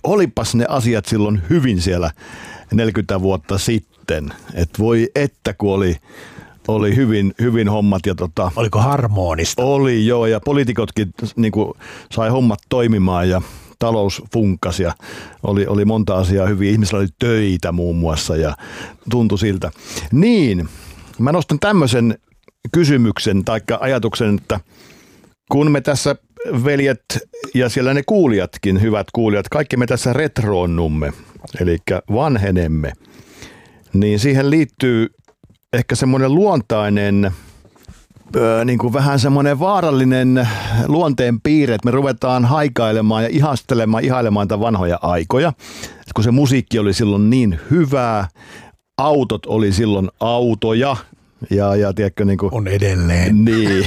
olipas ne asiat silloin hyvin siellä 40 vuotta sitten. Et voi että kun oli hyvin hommat. Ja oliko harmonista? Oli joo, ja poliitikotkin niin kuin sai hommat toimimaan ja talous funkkasi ja oli monta asiaa hyvin. Ihmisillä oli töitä muun muassa ja tuntui siltä. Niin, mä nostan tämmöisen kysymyksen tai ajatuksen, että kun me tässä veljet ja siellä ne kuulijatkin, hyvät kuulijat, kaikki me tässä retroonnumme, eli vanhenemme, niin siihen liittyy ehkä semmoinen luontainen, niin kuin vähän semmoinen vaarallinen luonteen piirre, että me ruvetaan haikailemaan ja ihailemaan tätä vanhoja aikoja. Et kun se musiikki oli silloin niin hyvää, autot oli silloin autoja. Ja tiedätkö, niin kuin, on edelleen. Niin.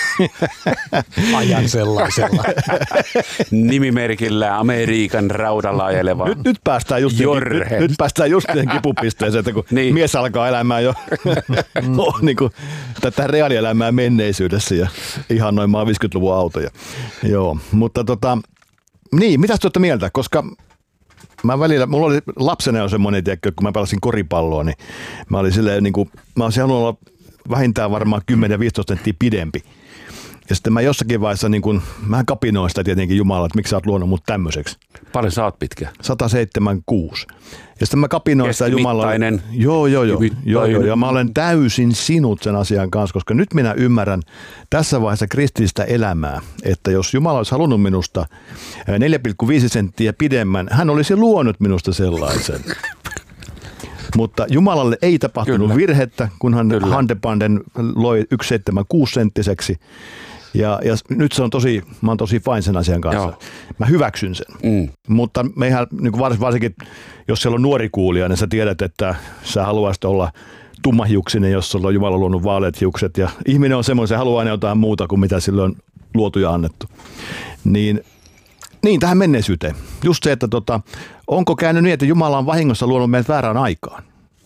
Ajan sellaisella. Nimimerkillä Amerikan raudalla ajeleva. Nyt päästään just siihen kipupisteeseen, että kun niin. Mies alkaa elämään jo niin kuin, tätä reaalielämää menneisyydessä ja ihannoimaan 50-luvun autoja. Joo, mutta niin, mitäs te olette mieltä? Koska mulla oli lapsena jo semmoinen, tiedätkö, kun mä pelasin koripalloa, niin mä olin silleen niin kuin, mä olisin halunnut olla vähintään varmaan 10-15 senttiä pidempi. Ja sitten mä jossakin vaiheessa niin kuin, mä kapinoin sitä tietenkin Jumala, että miksi sä oot luonut mut tämmöiseksi. Paljon sä oot pitkä? 176. Ja sitten mä kapinoin sitä Jumalaa. Joo. Ja mä olen täysin sinut sen asian kanssa, koska nyt minä ymmärrän tässä vaiheessa kristillistä elämää, että jos Jumala olisi halunnut minusta 4,5 senttiä pidemmän, hän olisi luonut minusta sellaisen. Mutta Jumalalle ei tapahtunut virhettä, kun hän Handepanden loi 1,76 senttiseksi. Ja nyt se on mä oon tosi fine sen asian kanssa. Joo. Mä hyväksyn sen. Mutta meihän, niin varsinkin jos siellä on nuori kuulija, niin sä tiedät, että sä haluaisit olla tummahiuksinen, jos sulla on Jumala luonut vaaleat hiukset. Ja ihminen on semmoinen, se haluaa aina jotain muuta kuin mitä sille on luotu ja annettu. Niin tähän menneisyyteen. Just se, että onko käynyt niin, että Jumala on vahingossa luonut meidät väärään aikaan.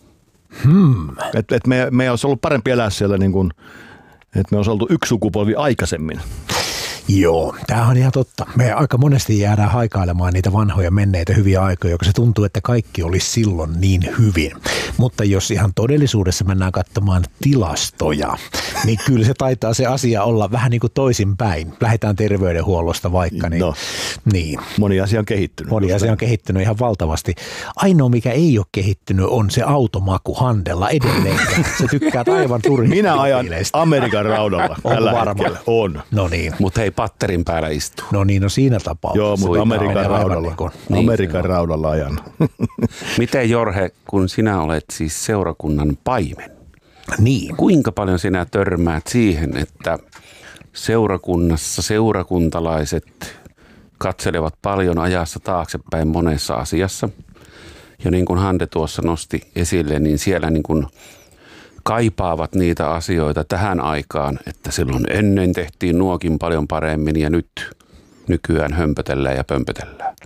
Että me olisi ollut parempi elää siellä niin kuin, että me olisi oltu yksi sukupolvi aikaisemmin. Joo, tämähän on ihan totta. Me aika monesti jäädään haikailemaan niitä vanhoja menneitä hyviä aikoja, joka se tuntuu, että kaikki olisi silloin niin hyvin. Mutta jos ihan todellisuudessa mennään katsomaan tilastoja, niin kyllä se taitaa se asia olla vähän niin kuin toisinpäin. Lähdetään terveydenhuollosta vaikka. Niin. Moni asia on kehittynyt. Moni asia on kehittynyt ihan valtavasti. Ainoa, mikä ei ole kehittynyt, on se automaku Handella edelleen. Se tykkäät aivan turhista. Minä ajan Amerikan raudalla tällä hetkellä. On. No niin. Mutta hei, patterin päällä istuu. No niin, siinä tapauksessa. Joo, mutta Amerikan raudalla ajan. Miten Jorge, kun sinä olet siis seurakunnan paimen, niin. Kuinka paljon sinä törmäät siihen, että seurakunnassa seurakuntalaiset katselevat paljon ajassa taaksepäin monessa asiassa? Ja niin kuin Hande tuossa nosti esille, niin siellä niin kuin kaipaavat niitä asioita tähän aikaan, että silloin ennen tehtiin nuokin paljon paremmin ja nykyään hömpötellään ja pömpötellään.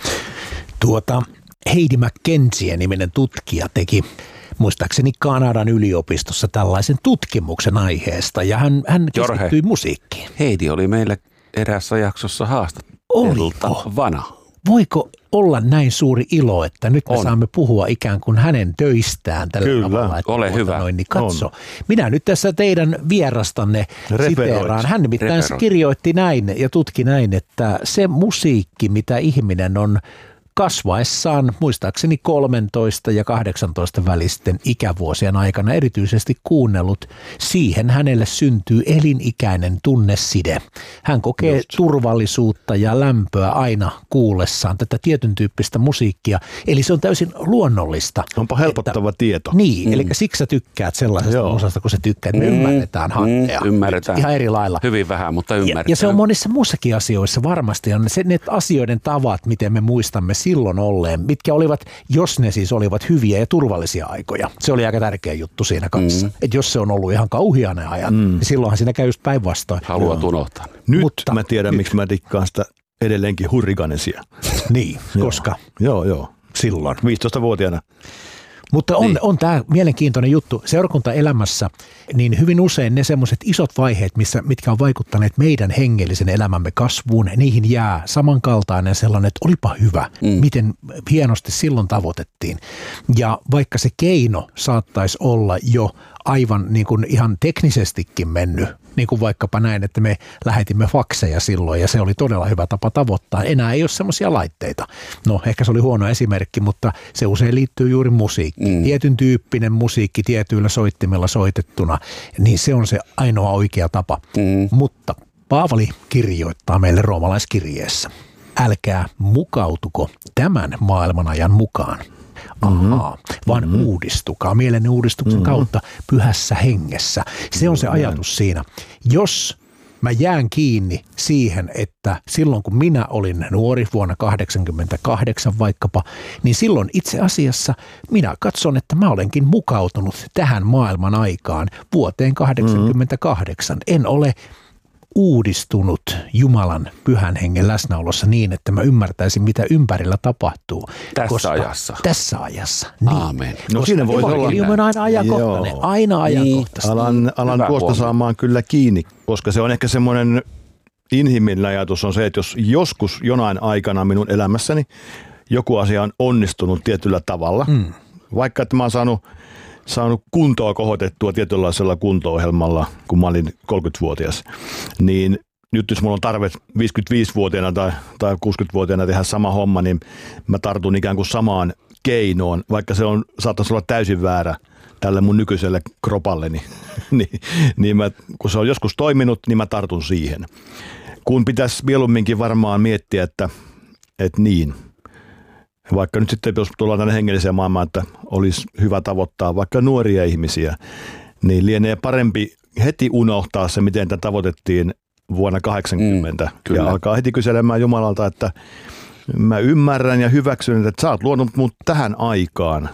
Heidi McKenzie-niminen tutkija teki muistaakseni Kanadan yliopistossa tällaisen tutkimuksen aiheesta ja hän keskittyi musiikkiin. Heidi oli meillä eräässä jaksossa haastateltavana. Voiko olla näin suuri ilo, että nyt me saamme puhua ikään kuin hänen töistään tällä tavalla. Ole hyvä. Niin katso, minä nyt tässä teidän vierastanne siteeraan. Hän nimittäin kirjoitti näin ja tutki näin, että se musiikki, mitä ihminen on kasvaessaan muistaakseni 13 ja 18 välisten ikävuosien aikana erityisesti kuunnellut, siihen hänelle syntyy elinikäinen tunneside. Hän kokee turvallisuutta ja lämpöä aina kuullessaan tätä tietyn tyyppistä musiikkia, eli se on täysin luonnollista. Onpa helpottava tieto. Niin, eli siksi sä tykkäät sellaisesta osasta, kun sä tykkäät. Me ymmärretään Handea. Ymmärretään. Ihan eri lailla. Hyvin vähän, mutta ymmärretään. Ja se on monissa muissakin asioissa varmasti. On ne asioiden tavat, miten me muistamme silloin olleen, mitkä olivat, jos ne siis olivat hyviä ja turvallisia aikoja. Se oli aika tärkeä juttu siinä kanssa. Että jos se on ollut ihan kauhia ne ajat, niin silloinhan siinä käy just päinvastoin. Haluat unohtaa. Nyt mä tiedän, miksi mä dikkaan sitä edelleenkin hurrikanesia. Niin, koska? Joo. Silloin. 15-vuotiaana. Mutta on tämä mielenkiintoinen juttu. Seurakuntaelämässä niin hyvin usein ne semmoiset isot vaiheet, mitkä on vaikuttaneet meidän hengellisen elämämme kasvuun, niihin jää samankaltainen sellainen, että olipa hyvä, miten hienosti silloin tavoitettiin. Ja vaikka se keino saattaisi olla jo aivan niin kuin ihan teknisestikin mennyt, niin kuin vaikkapa näin, että me lähetimme fakseja silloin ja se oli todella hyvä tapa tavoittaa. Enää ei ole semmoisia laitteita. No ehkä se oli huono esimerkki, mutta se usein liittyy juuri musiikkiin. Tietyn tyyppinen musiikki tietyillä soittimilla soitettuna, niin se on se ainoa oikea tapa. Mutta Paavali kirjoittaa meille roomalaiskirjeessä: älkää mukautuko tämän maailmanajan mukaan. Vaan uudistukaa mielen uudistuksen kautta pyhässä hengessä. Se on se ajatus siinä. Jos mä jään kiinni siihen, että silloin kun minä olin nuori vuonna 1988 vaikkapa, niin silloin itse asiassa minä katson, että mä olenkin mukautunut tähän maailman aikaan vuoteen 1988. En ole uudistunut Jumalan pyhän hengen läsnäolossa niin, että mä ymmärtäisin, mitä ympärillä tapahtuu. Tässä ajassa. Niin. Aamen. No siinä voi olla. On aina ajankohtainen. Aina ajankohtainen. Alan tuosta saamaan kyllä kiinni, koska se on ehkä semmoinen inhimillinen ajatus on se, että jos joskus jonain aikana minun elämässäni joku asia on onnistunut tietyllä tavalla, vaikka että mä oon saanut kuntoa kohotettua tietynlaisella kunto-ohjelmalla, kun mä olin 30-vuotias, niin nyt jos mulla on tarve 55-vuotiaana tai 60-vuotiaana tehdä sama homma, niin mä tartun ikään kuin samaan keinoon, vaikka se saattaisi olla täysin väärä tälle mun nykyiselle kropalleni. niin kun se on joskus toiminut, niin mä tartun siihen. Kun pitäisi mieluumminkin varmaan miettiä, että niin, vaikka nyt sitten, jos tullaan tänne hengelliseen maailmaan, että olisi hyvä tavoittaa vaikka nuoria ihmisiä, niin lienee parempi heti unohtaa se, miten tätä tavoitettiin vuonna 80. Ja alkaa heti kyselemään Jumalalta, että mä ymmärrän ja hyväksyn, että sä oot luonut mut tähän aikaan,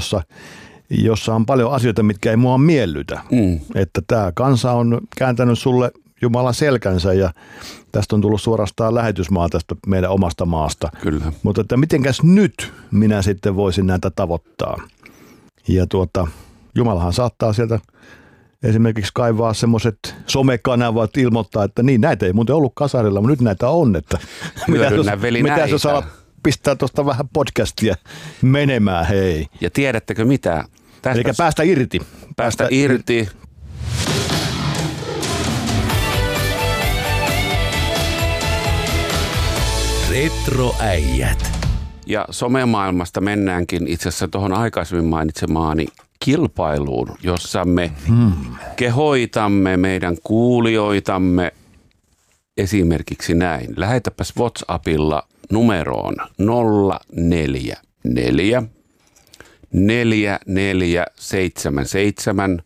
jossa on paljon asioita, mitkä ei mua miellytä. Että tämä kansa on kääntänyt sulle Jumalan selkänsä ja tästä on tullut suorastaan lähetysmaa tästä meidän omasta maasta. Kyllä. Mutta että mitenkäs nyt minä sitten voisin näitä tavoittaa. Ja Jumalahan saattaa sieltä esimerkiksi kaivaa semmoiset somekanavat ilmoittaa, että niin näitä ei muuten ollut kasarilla, mutta nyt näitä on. Että mitä jos alat pistää tuosta vähän podcastia menemään, hei. Ja tiedättekö mitä? Eli päästä irti. Päästä irti. Retroäijät. Ja somemaailmasta mennäänkin itse asiassa tuohon aikaisemmin mainitsemaani kilpailuun, jossa me kehoitamme meidän kuulijoitamme esimerkiksi näin. Lähetäpäs WhatsAppilla numeroon 044 4477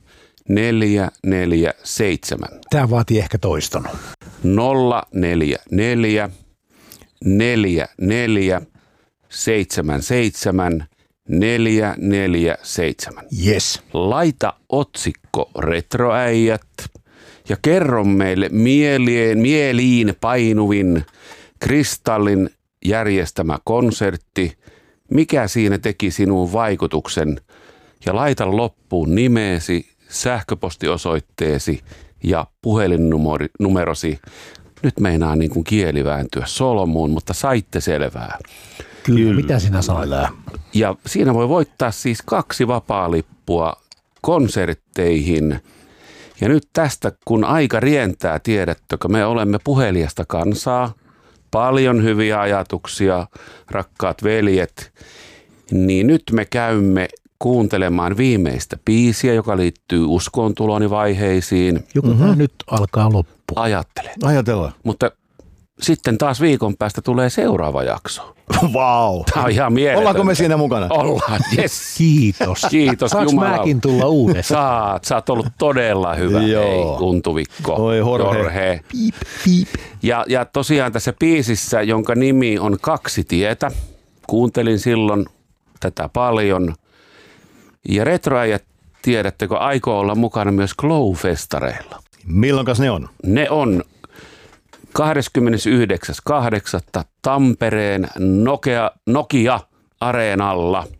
447. Tämä vaatii ehkä toiston. 044 4477 447. Yes. Laita otsikko Retroäijät ja kerro meille mieliin painuvin Kristallin järjestämä konsertti, mikä siinä teki sinuun vaikutuksen, ja laita loppuun nimesi, sähköpostiosoitteesi ja puhelinnumerosi. Nyt meinaa niin kuin kieli vääntyä solmuun, mutta saitte selvää. Kyllä, mitä sinä sanoit? Ja siinä voi voittaa siis 2 vapaalippua konsertteihin. Ja nyt tästä, kun aika rientää, tiedättekö, me olemme puhelijasta kansaa, paljon hyviä ajatuksia, rakkaat veljet, niin nyt me käymme kuuntelemaan viimeistä biisiä, joka liittyy uskontuloni vaiheisiin. Joku nyt alkaa loppua. Ajatellaan. Mutta sitten taas viikon päästä tulee seuraava jakso. Vau. Tämä on ihan mieletöntä. Ollaanko me siinä mukana? Ollaan, yes. Kiitos. Kiitos Saanko Jumala. mäkin tulla uudestaan? Sä oot ollut todella hyvä. Joo. Hei, Untuvikko. Oi Jorge. Piip, piip. Ja tosiaan tässä biisissä, jonka nimi on 2 tietä, kuuntelin silloin tätä paljon. Ja Retroäijät, tiedättekö, aikoo olla mukana myös Glow-festareilla. Milloinkas ne on? Ne on 29.8. Tampereen Nokia-areenalla.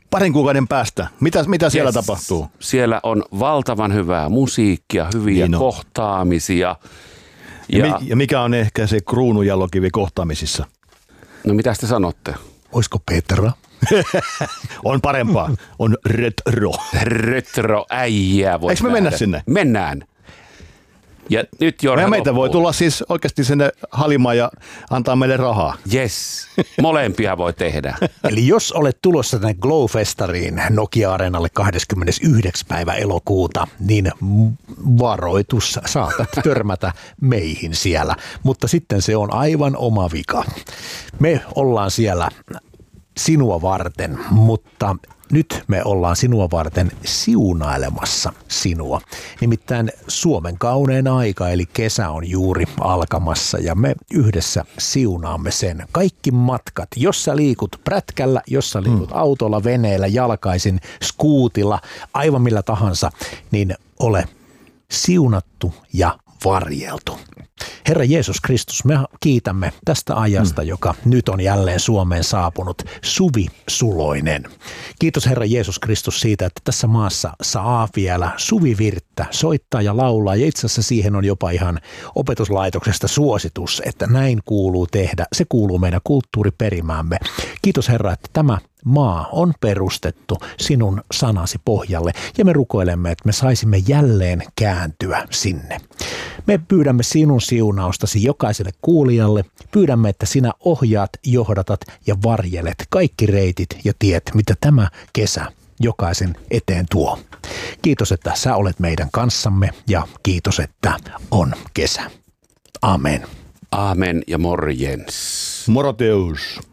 parin kuukauden päästä. Mitä siellä tapahtuu? Siellä on valtavan hyvää musiikkia, hyviä kohtaamisia. Ja mikä on ehkä se kruununjalokivi kohtaamisissa? No mitä te sanotte? Olisiko Petra? On parempaa. On retro. Retro äijää. Eikö me mennä sinne? Mennään. Ja nyt Jorma meitä voi tulla siis oikeasti sinne halimaan ja antaa meille rahaa. Yes, molempia voi tehdä. Eli jos olet tulossa tänne Glowfestariin Nokia-areenalle 29. päivä elokuuta, niin varoitus, saatat törmätä meihin siellä. Mutta sitten se on aivan oma vika. Me ollaan siellä sinua varten, mutta nyt me ollaan sinua varten siunailemassa sinua. Nimittäin Suomen kaunein aika eli kesä on juuri alkamassa ja me yhdessä siunaamme sen. Kaikki matkat, jos sä liikut prätkällä, jos sä liikut autolla, veneellä, jalkaisin, skuutilla, aivan millä tahansa, niin ole siunattu ja varjeltu. Herra Jeesus Kristus, me kiitämme tästä ajasta, joka nyt on jälleen Suomeen saapunut, suvisuloinen. Kiitos Herra Jeesus Kristus siitä, että tässä maassa saa vielä suvivirttä soittaa ja laulaa. Ja itse asiassa siihen on jopa ihan opetuslaitoksesta suositus, että näin kuuluu tehdä. Se kuuluu meidän kulttuuriperimäämme. Kiitos Herra, että tämä maa on perustettu sinun sanasi pohjalle ja me rukoilemme, että me saisimme jälleen kääntyä sinne. Me pyydämme sinun siunaustasi jokaiselle kuulijalle. Pyydämme, että sinä ohjaat, johdatat ja varjelet kaikki reitit ja tiet, mitä tämä kesä jokaisen eteen tuo. Kiitos, että sä olet meidän kanssamme ja kiitos, että on kesä. Amen. Amen ja morjens. Moroteus.